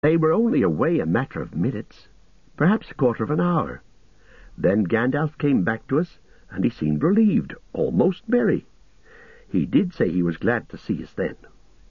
They were only away a matter of minutes, perhaps a quarter of an hour. Then Gandalf came back to us, and he seemed relieved, almost merry. He did say he was glad to see us then.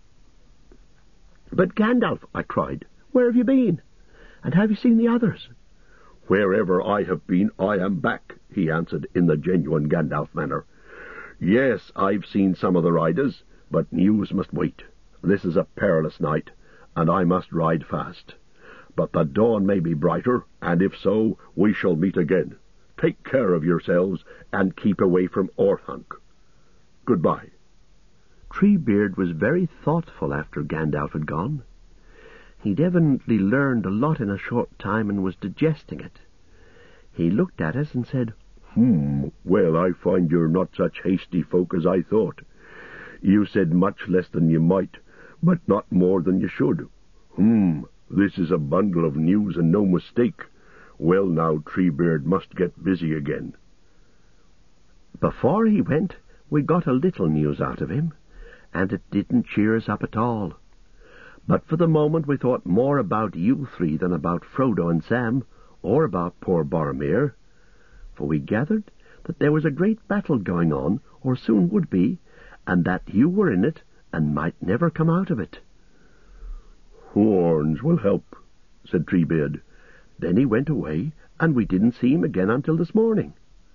"But Gandalf," I cried, "where have you been? And have you seen the others?" "Wherever I have been, I am back," he answered in the genuine Gandalf manner. "Yes, I've seen some of the riders, but news must wait. This is a perilous night, and I must ride fast. But the dawn may be brighter, and if so, we shall meet again. Take care of yourselves, and keep away from Orthanc. Goodbye." Treebeard was very thoughtful after Gandalf had gone. He'd evidently learned a lot in a short time and was digesting it. He looked at us and said, Well, I find you're not such hasty folk as I thought. You said much less than you might, but not more than you should. This is a bundle of news and no mistake. Well, now, Treebeard must get busy again." Before he went, we got a little news out of him, and it didn't cheer us up at all. But for the moment we thought more about you three than about Frodo and Sam, or about poor Boromir, for we gathered that there was a great battle going on, or soon would be, and that you were in it and might never come out of it. "Huorns will help," said Treebeard. Then he went away, and we didn't see him again until this morning.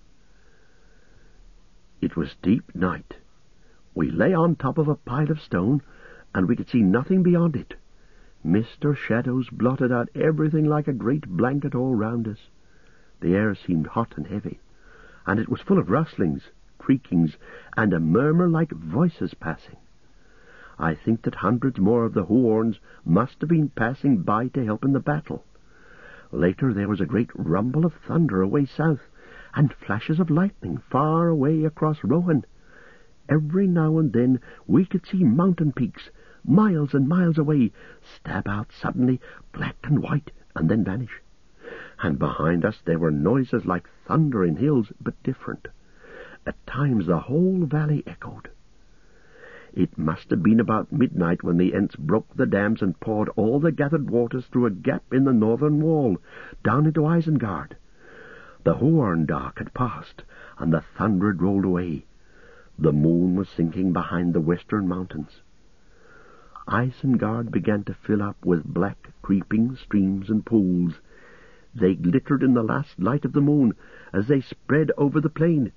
It was deep night. We lay on top of a pile of stone, and we could see nothing beyond it. Mist or shadows blotted out everything like a great blanket all round us. The air seemed hot and heavy, and it was full of rustlings, creakings, and a murmur like voices passing. I think that hundreds more of the Huorns must have been passing by to help in the battle. Later there was a great rumble of thunder away south, and flashes of lightning far away across Rohan. Every now and then we could see mountain peaks, miles and miles away, stab out suddenly, black and white, and then vanish. And behind us there were noises like thunder in hills, but different. At times the whole valley echoed. It must have been about midnight when the Ents broke the dams and poured all the gathered waters through a gap in the northern wall, down into Isengard. The Huorn dark had passed, and the thunder had rolled away. The moon was sinking behind the western mountains. Isengard began to fill up with black, creeping streams and pools. They glittered in the last light of the moon as they spread over the plain.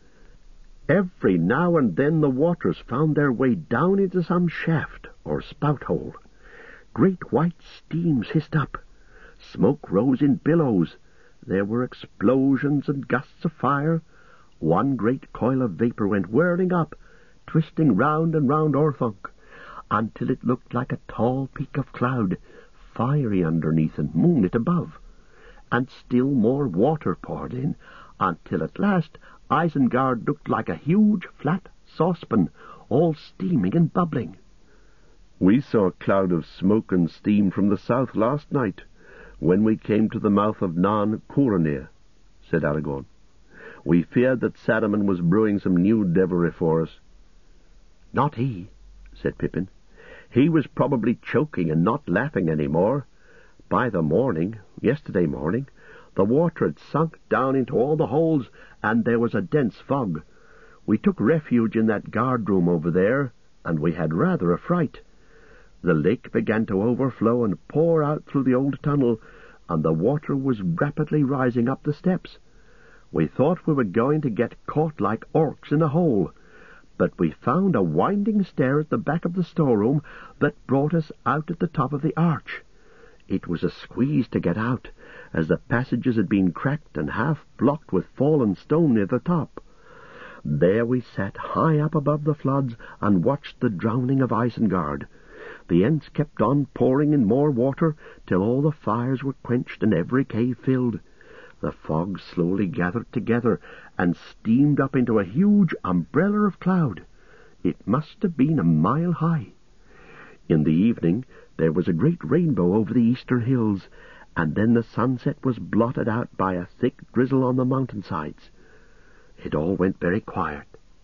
Every now and then the waters found their way down into some shaft or spout hole. Great white steams hissed up. Smoke rose in billows. There were explosions and gusts of fire. One great coil of vapor went whirling up, twisting round and round Orthanc, until it looked like a tall peak of cloud, fiery underneath and moonlit above. And still more water poured in, until at last Isengard looked like a huge flat saucepan, all steaming and bubbling. "We saw a cloud of smoke and steam from the south last night, when we came to the mouth of Nan Curanir," said Aragorn. "We feared that Saruman was brewing some new devilry for us." "Not he," said Pippin. "He was probably choking and not laughing any more. By the morning, yesterday morning, the water had sunk down into all the holes, and there was a dense fog. We took refuge in that guard-room over there, and we had rather a fright. The lake began to overflow and pour out through the old tunnel, and the water was rapidly rising up the steps. We thought we were going to get caught like orcs in a hole, but we found a winding stair at the back of the storeroom that brought us out at the top of the arch. It was a squeeze to get out, as the passages had been cracked and half blocked with fallen stone near the top. There we sat high up above the floods and watched the drowning of Isengard. The Ents kept on pouring in more water till all the fires were quenched and every cave filled. The fog slowly gathered together and steamed up into a huge umbrella of cloud. It must have been a mile high. In the evening there was a great rainbow over the eastern hills, and then the sunset was blotted out by a thick drizzle on the mountainsides. It all went very quiet.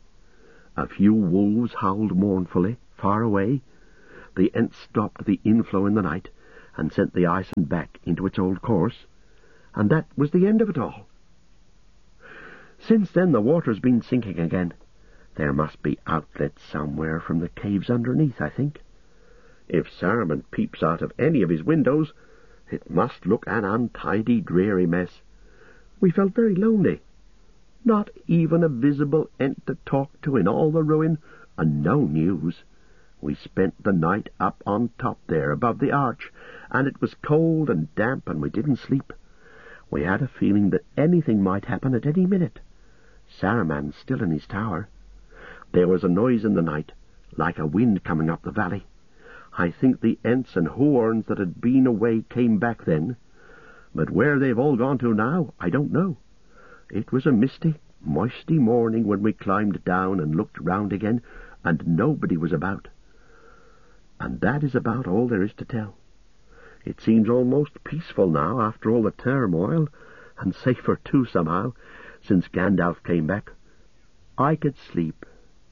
A few wolves howled mournfully, far away. The Ents stopped the inflow in the night, and sent the Iceland back into its old course, and that was the end of it all. Since then the water's been sinking again. There must be outlets somewhere from the caves underneath, I think. If Saruman peeps out of any of his windows, it must look an untidy, dreary mess. We felt very lonely. Not even a visible ent to talk to in all the ruin, and no news. We spent the night up on top there, above the arch, and it was cold and damp, and we didn't sleep. We had a feeling that anything might happen at any minute. Saruman's still in his tower. There was a noise in the night, like a wind coming up the valley. I think the Ents and Huorns that had been away came back then, but where they've all gone to now, I don't know. It was a misty, moisty morning when we climbed down and looked round again, and nobody was about. And that is about all there is to tell. It seems almost peaceful now after all the turmoil, and safer too somehow, since Gandalf came back. I could sleep.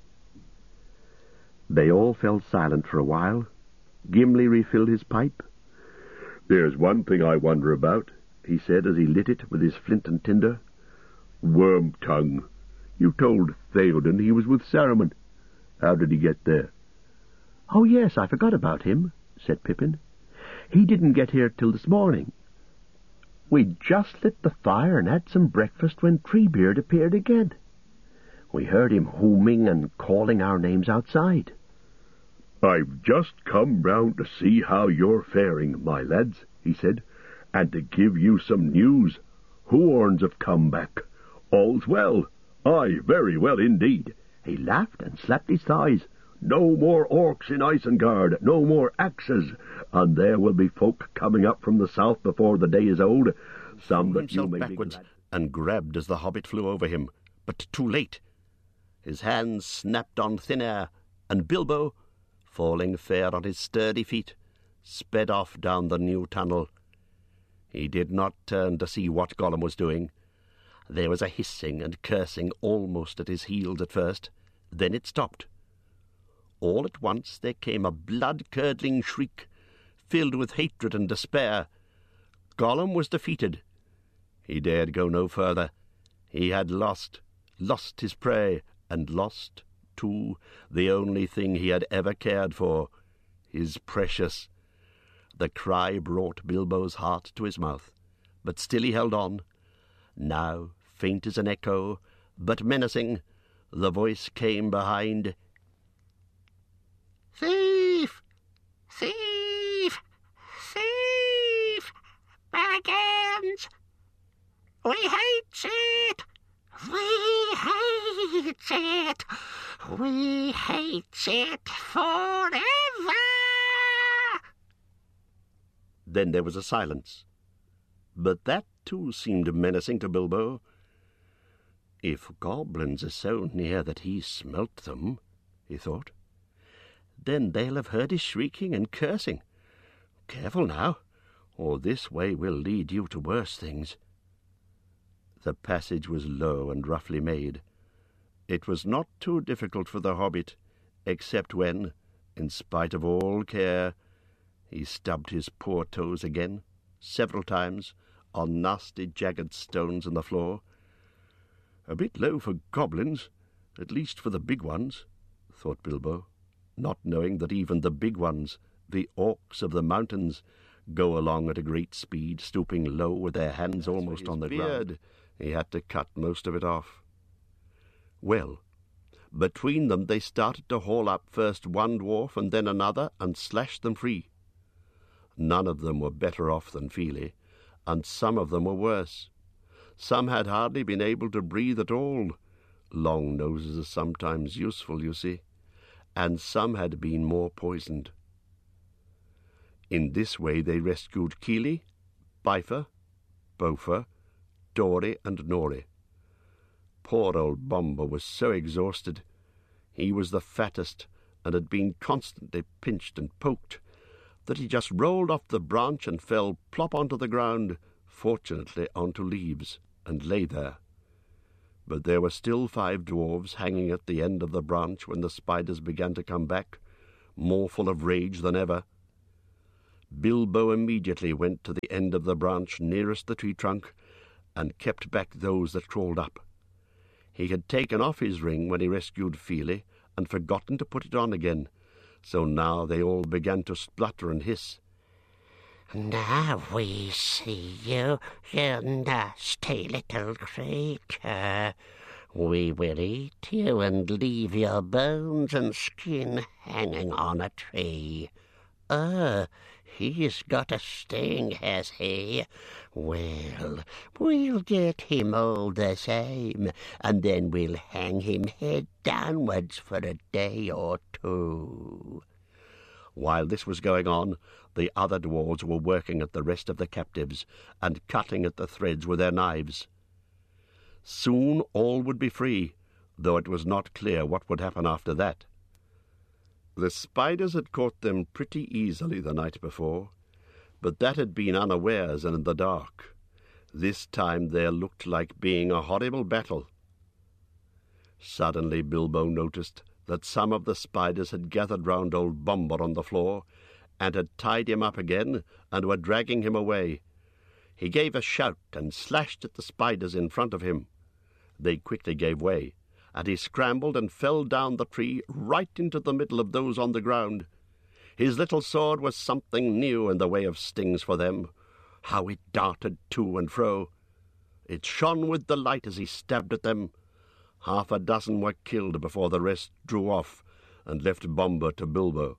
They all fell silent for a while. Gimli refilled his pipe. "There's one thing I wonder about," he said as he lit it with his flint and tinder. "Wormtongue. You told Theoden he was with Saruman. How did he get there?" "Oh, yes, I forgot about him," said Pippin. "He didn't get here till this morning. We'd just lit the fire and had some breakfast when Treebeard appeared again. We heard him hooming and calling our names outside." "I've just come round to see how you're faring, my lads," he said, "and to give you some news. Huorns have come back. All's well. Aye, very well indeed." He laughed and slapped his thighs. "No more orcs in Isengard, no more axes, and there will be folk coming up from the south before the day is old. Some that you may backwards and grabbed as the hobbit flew over him, but too late. His hands snapped on thin air, and Bilbo, falling fair on his sturdy feet, sped off down the new tunnel. He did not turn to see what Gollum was doing. There was a hissing and cursing almost at his heels at first. Then it stopped. All at once there came a blood-curdling shriek, filled with hatred and despair. Gollum was defeated. He dared go no further. He had lost his prey, and lost, too, the only thing he had ever cared for, his precious. The cry brought Bilbo's heart to his mouth, but still he held on. Now, faint as an echo, but menacing, the voice came behind. "Thief! Thief! Thief! Baggins! We hate it! We hate it! We hate it forever!" Then there was a silence. But that too seemed menacing to Bilbo. If goblins are so near that he smelt them, he thought, then they'll have heard his shrieking and cursing. Careful now, or this way will lead you to worse things. The passage was low and roughly made. It was not too difficult for the hobbit, except when, in spite of all care, he stubbed his poor toes again, several times, on nasty jagged stones in the floor. A bit low for goblins, at least for the big ones, thought Bilbo, not knowing that even the big ones, the orcs of the mountains, go along at a great speed, stooping low with their hands almost on the ground. He had to cut most of it off. Well, between them they started to haul up first one dwarf and then another and slash them free. None of them were better off than Fili, and some of them were worse. Some had hardly been able to breathe at all. Long noses are sometimes useful, you see, and some had been more poisoned. In this way they rescued Kili, Bifur, Bofur, Dori, and Nori. Poor old Bomber was so exhausted. He was the fattest, and had been constantly pinched and poked, that he just rolled off the branch and fell plop onto the ground, fortunately onto leaves, and lay there. But there were still 5 dwarves hanging at the end of the branch when the spiders began to come back, more full of rage than ever. Bilbo immediately went to the end of the branch nearest the tree trunk and kept back those that crawled up. He had taken off his ring when he rescued Fili and forgotten to put it on again, so now they all began to splutter and hiss. "Now we see you, you nasty little creature. We will eat you and leave your bones and skin hanging on a tree. He's got a sting, has he? Well, we'll get him all the same, and then we'll hang him head downwards for a day or two." While this was going on, the other dwarves were working at the rest of the captives and cutting at the threads with their knives. Soon all would be free, though it was not clear what would happen after that. The spiders had caught them pretty easily the night before, but that had been unawares and in the dark. This time there looked like being a horrible battle. Suddenly Bilbo noticed that some of the spiders had gathered round old Bombur on the floor and had tied him up again and were dragging him away. He gave a shout and slashed at the spiders in front of him. They quickly gave way, and he scrambled and fell down the tree right into the middle of those on the ground. His little sword was something new in the way of stings for them. How it darted to and fro! It shone with delight as he stabbed at them. Half a dozen were killed before the rest drew off and left Bombur to Bilbo.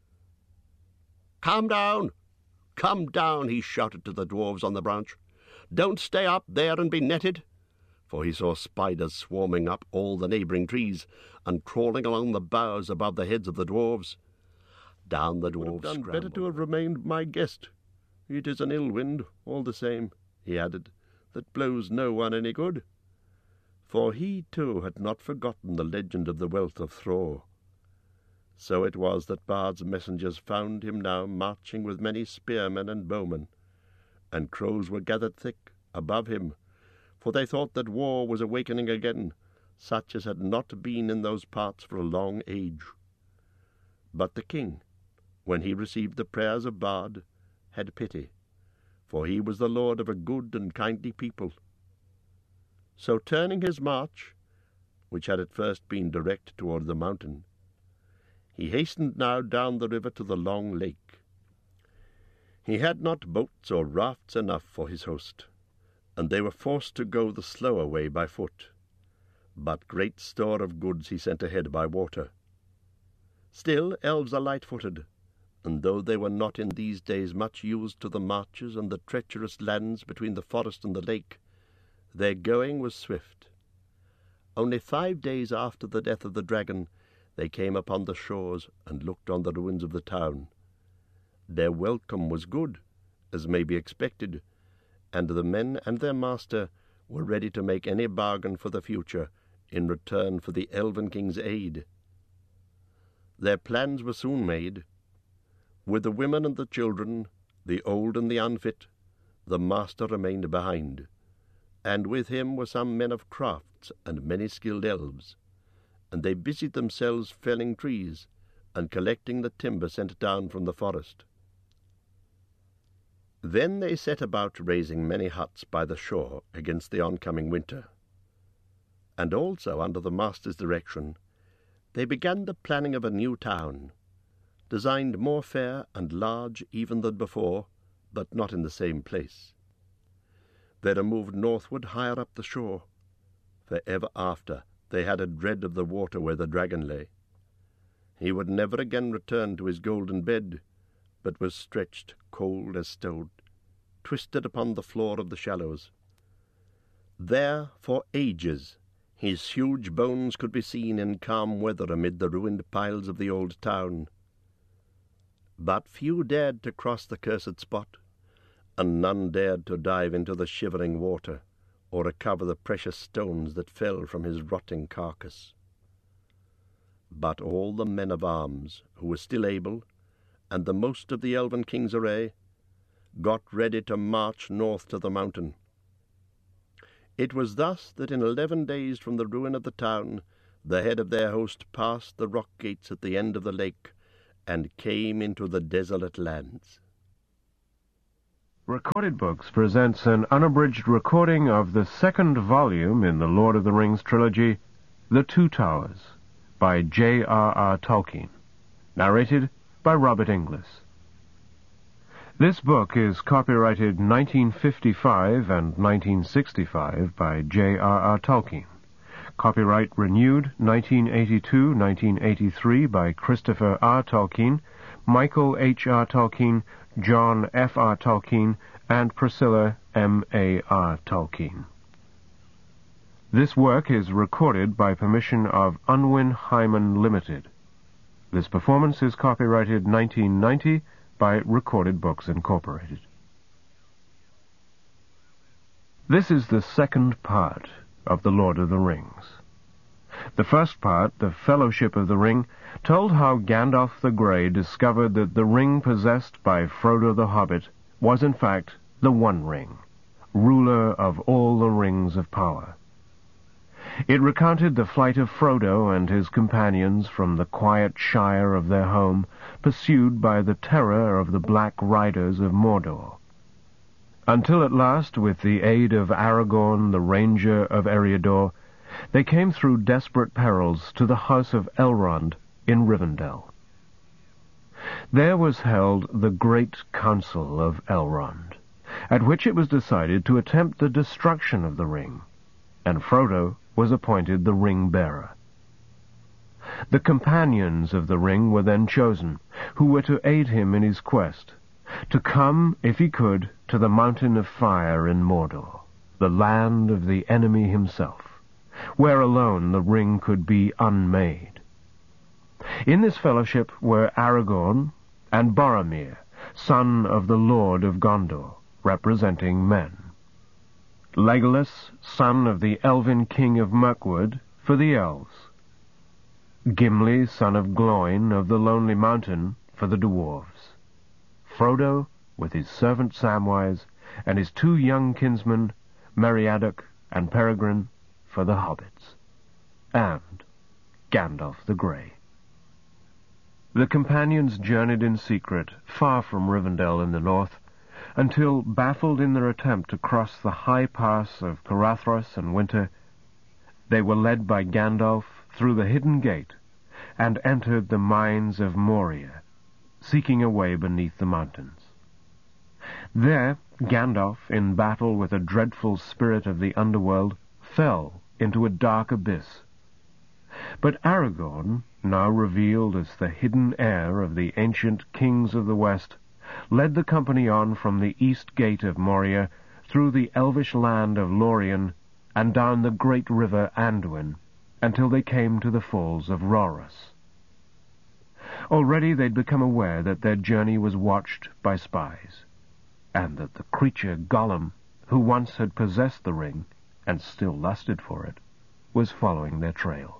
"Come down! Come down!" he shouted to the dwarves on the branch. "Don't stay up there and be netted!" For he saw spiders swarming up all the neighbouring trees and crawling along the boughs above the heads of the dwarves. Down the dwarves scrambled. "Would have done better to have remained my guest. It is an ill wind, all the same," he added, "that blows no one any good." For he, too, had not forgotten the legend of the wealth of Thor. So it was that Bard's messengers found him now marching with many spearmen and bowmen, and crows were gathered thick above him, for they thought that war was awakening again, such as had not been in those parts for a long age. But the king, when he received the prayers of Bard, had pity, for he was the lord of a good and kindly people. So turning his march, which had at first been direct toward the mountain, he hastened now down the river to the long lake. He had not boats or rafts enough for his host, and they were forced to go the slower way by foot. But great store of goods he sent ahead by water. Still, elves are light-footed, and though they were not in these days much used to the marches and the treacherous lands between the forest and the lake, their going was swift. Only 5 days after the death of the dragon, they came upon the shores and looked on the ruins of the town. Their welcome was good, as may be expected, and the men and their master were ready to make any bargain for the future in return for the Elven King's aid. Their plans were soon made. With the women and the children, the old and the unfit, the master remained behind, and with him were some men of crafts and many skilled elves, and they busied themselves felling trees and collecting the timber sent down from the forest. Then they set about raising many huts by the shore against the oncoming winter, and also, under the master's direction, they began the planning of a new town, designed more fair and large even than before, but not in the same place. They removed northward higher up the shore, for ever after they had a dread of the water where the dragon lay. He would never again return to his golden bed, but was stretched cold as stone, twisted upon the floor of the shallows. There, for ages, his huge bones could be seen in calm weather amid the ruined piles of the old town. But few dared to cross the cursed spot, and none dared to dive into the shivering water, or recover the precious stones that fell from his rotting carcass. But all the men of arms, who were still able, and the most of the Elven King's array, got ready to march north to the mountain. It was thus that in 11 days from the ruin of the town, the head of their host passed the rock gates at the end of the lake, and came into the desolate lands. Recorded Books presents an unabridged recording of the second volume in the Lord of the Rings trilogy, The Two Towers, by J.R.R. Tolkien, narrated by Robert Inglis. This book is copyrighted 1955 and 1965 by J.R.R. Tolkien. Copyright renewed 1982-1983 by Christopher R. Tolkien, Michael H.R. Tolkien, John F.R. Tolkien, and Priscilla M.A.R. Tolkien. This work is recorded by permission of Unwin Hyman Limited. This performance is copyrighted 1990 by Recorded Books Incorporated. This is the second part of The Lord of the Rings. The first part, The Fellowship of the Ring, told how Gandalf the Grey discovered that the ring possessed by Frodo the Hobbit was in fact the One Ring, ruler of all the rings of power. It recounted the flight of Frodo and his companions from the quiet shire of their home, pursued by the terror of the Black Riders of Mordor, until at last, with the aid of Aragorn, the Ranger of Eriador, they came through desperate perils to the house of Elrond in Rivendell. There was held the Great Council of Elrond, at which it was decided to attempt the destruction of the ring, and Frodo was appointed the ring-bearer. The companions of the ring were then chosen, who were to aid him in his quest, to come, if he could, to the Mountain of Fire in Mordor, the land of the enemy himself, where alone the ring could be unmade. In this fellowship were Aragorn and Boromir, son of the Lord of Gondor, representing men; Legolas, son of the Elven King of Mirkwood, for the elves; Gimli, son of Gloin of the Lonely Mountain, for the dwarves; Frodo, with his servant Samwise, and his two young kinsmen, Meriadoc and Peregrine, for the hobbits; and Gandalf the Grey. The companions journeyed in secret, far from Rivendell in the north, until, baffled in their attempt to cross the high pass of Carathros and Winter, they were led by Gandalf through the hidden gate, and entered the mines of Moria, seeking a way beneath the mountains. There, Gandalf, in battle with a dreadful spirit of the underworld, fell into a dark abyss. But Aragorn, now revealed as the hidden heir of the ancient kings of the West, led the company on from the east gate of Moria, through the elvish land of Lorien, and down the great river Anduin, until they came to the falls of Rhoros. Already they'd become aware that their journey was watched by spies, and that the creature Gollum, who once had possessed the ring, and still lusted for it, was following their trail.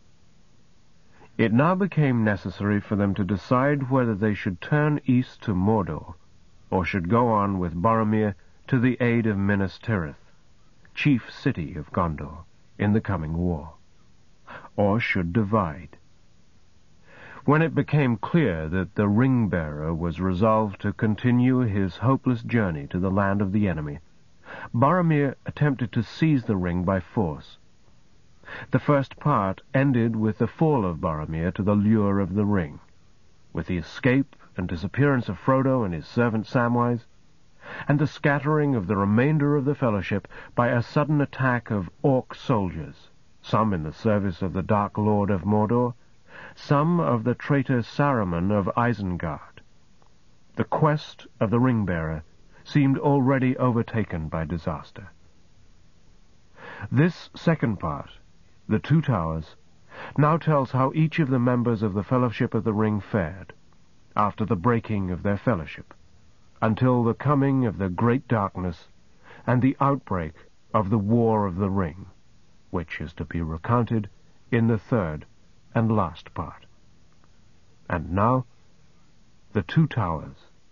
It now became necessary for them to decide whether they should turn east to Mordor, or should go on with Boromir to the aid of Minas Tirith, chief city of Gondor, in the coming war, or should divide. When it became clear that the ring-bearer was resolved to continue his hopeless journey to the land of the enemy, Boromir attempted to seize the ring by force. The first part ended with the fall of Boromir to the lure of the ring, with the escape and disappearance of Frodo and his servant Samwise, and the scattering of the remainder of the Fellowship by a sudden attack of Orc soldiers, some in the service of the Dark Lord of Mordor, some of the traitor Saruman of Isengard. The quest of the ring-bearer seemed already overtaken by disaster. This second part, The Two Towers, now tells how each of the members of the Fellowship of the Ring fared, after the breaking of their fellowship, until the coming of the Great Darkness and the outbreak of the War of the Ring, which is to be recounted in the third and last part. And now, The Two Towers.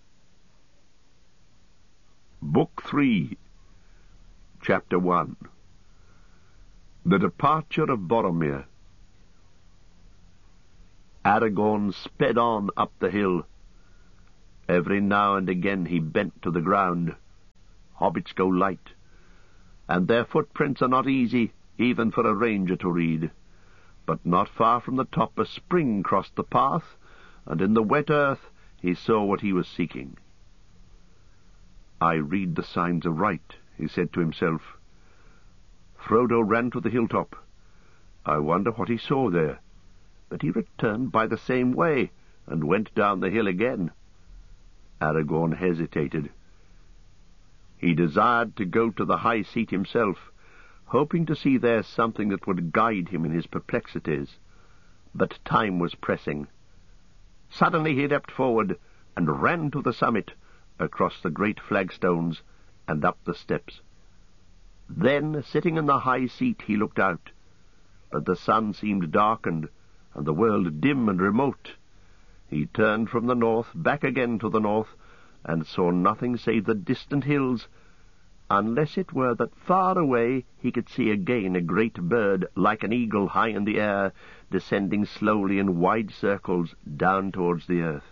Book 3, Chapter 1. The Departure of Boromir. Aragorn sped on up the hill. Every now and again he bent to the ground. Hobbits go light, and their footprints are not easy, even for a ranger to read. But not far from the top a spring crossed the path, and in the wet earth he saw what he was seeking. "I read the signs aright," he said to himself. Frodo ran to the hilltop. I wonder what he saw there. But he returned by the same way, and went down the hill again. Aragorn hesitated. He desired to go to the high seat himself, hoping to see there something that would guide him in his perplexities. But time was pressing. Suddenly he leapt forward and ran to the summit, across the great flagstones, and up the steps. Then, sitting in the high seat, he looked out. But the sun seemed darkened, and the world dim and remote. He turned from the north, back again to the north, and saw nothing save the distant hills, unless it were that far away he could see again a great bird, like an eagle high in the air, descending slowly in wide circles down towards the earth.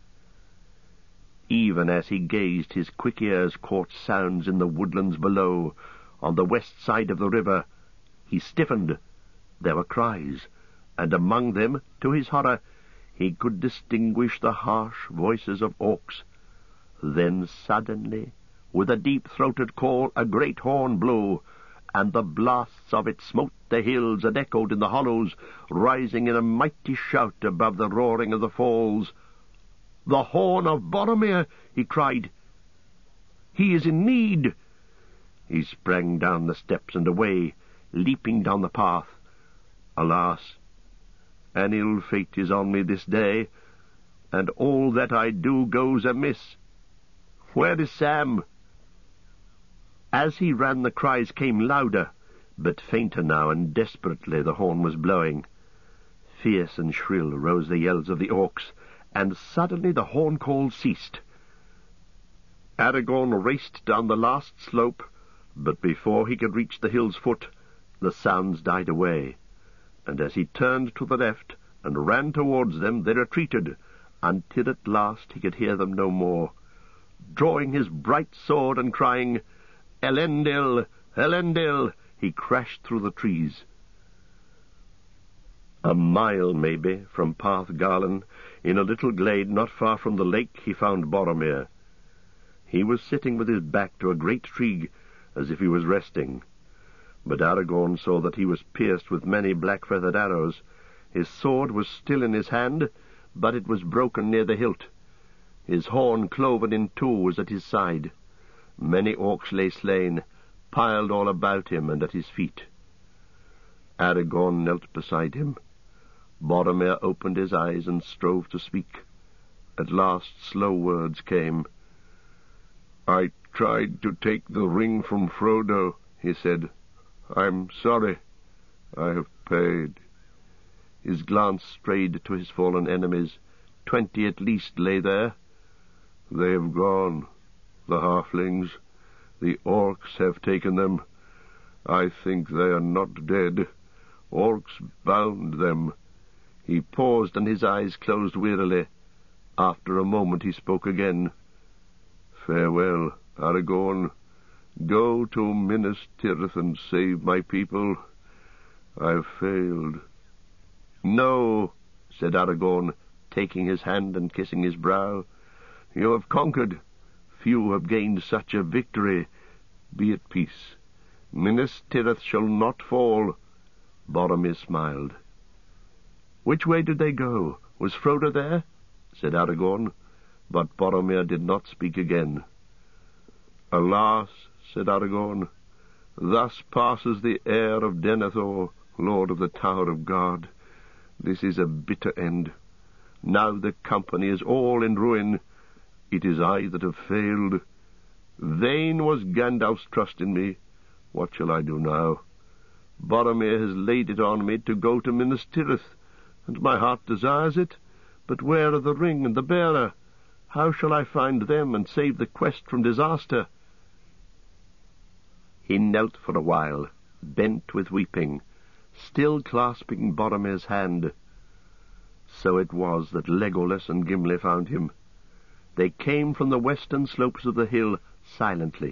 Even as he gazed, his quick ears caught sounds in the woodlands below. On the west side of the river he stiffened. There were cries, and among them, to his horror, he could distinguish the harsh voices of orcs. Then suddenly, with a deep-throated call, a great horn blew, and the blasts of it smote the hills and echoed in the hollows, rising in a mighty shout above the roaring of the falls. "The horn of Boromir!" he cried. "He is in need!" He sprang down the steps and away, leaping down the path. Alas, an ill fate is on me this day, and all that I do goes amiss. Where is Sam? As he ran, the cries came louder, but fainter now, and desperately the horn was blowing. Fierce and shrill rose the yells of the orcs, and suddenly the horn call ceased. Aragorn raced down the last slope, but before he could reach the hill's foot, the sounds died away, and as he turned to the left and ran towards them, they retreated, until at last he could hear them no more. Drawing his bright sword and crying, "Elendil! Elendil!" he crashed through the trees. A mile, maybe, from Parth Garlan, in a little glade not far from the lake, he found Boromir. He was sitting with his back to a great tree, as if he was resting. But Aragorn saw that he was pierced with many black-feathered arrows. His sword was still in his hand, but it was broken near the hilt. His horn, cloven in two, was at his side. Many orcs lay slain, piled all about him and at his feet. Aragorn knelt beside him. Boromir opened his eyes and strove to speak. At last slow words came. "I tried to take the ring from Frodo," he said. "I'm sorry. I have paid." His glance strayed to his fallen enemies. 20 at least lay there. "They have gone. The halflings. The orcs have taken them. I think they are not dead. Orcs bound them." He paused, and his eyes closed wearily. After a moment he spoke again. "Farewell, Aragorn. Go to Minas Tirith and save my people. I've failed." "No," said Aragorn, taking his hand and kissing his brow. "You have conquered. Few have gained such a victory. Be at peace. Minas Tirith shall not fall." Boromir smiled. "Which way did they go? Was Frodo there?" said Aragorn, but Boromir did not speak again. "Alas," said Aragorn, "thus passes the heir of Denethor, Lord of the Tower of God. This is a bitter end. Now the company is all in ruin. It is I that have failed. Vain was Gandalf's trust in me. What shall I do now? Boromir has laid it on me to go to Minas Tirith, and my heart desires it. But where are the ring and the bearer? How shall I find them and save the quest from disaster?" He knelt for a while, bent with weeping, still clasping Boromir's hand. So it was that Legolas and Gimli found him. They came from the western slopes of the hill silently.